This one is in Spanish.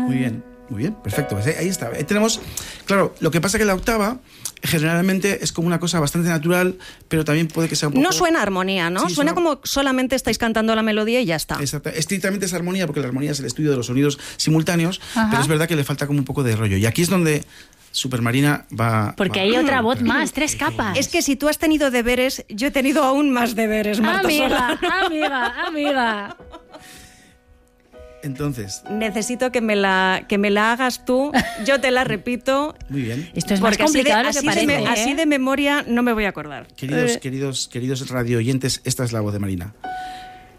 Muy bien, perfecto. Ahí está. Ahí tenemos, claro, lo que pasa es que la octava generalmente es como una cosa bastante natural, pero también puede que sea un poco... No suena armonía, ¿no? Sí, suena como solamente estáis cantando la melodía y ya está. Exacto. Estrictamente es armonía, porque la armonía es el estudio de los sonidos simultáneos, pero es verdad que le falta como un poco de rollo. Y aquí es donde Supermarina va... Porque hay otra voz más, 3 capas. Es que si tú has tenido deberes, yo he tenido aún más deberes, Marta Solano. Amiga. Entonces... Necesito que me la hagas tú, yo te la repito. Muy bien. Esto es más complicado de lo que parece. Así de memoria no me voy a acordar. Queridos radio oyentes, esta es la voz de Marina.